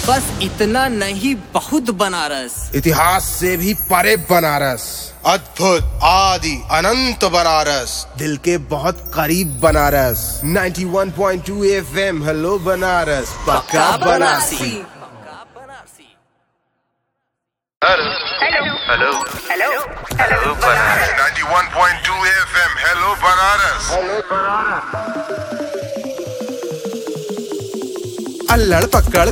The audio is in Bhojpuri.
बस इतना नहीं, बहुत बनारस। इतिहास से भी परे बनारस, अद्भुत आदि अनंत बनारस, दिल के बहुत करीब बनारस। 91.2 FM, हेलो बनारस, पक्का Banarasi. Hello hello hello hello Banaras. 91.2 FM, hello Banaras. अल्लड़ पकड़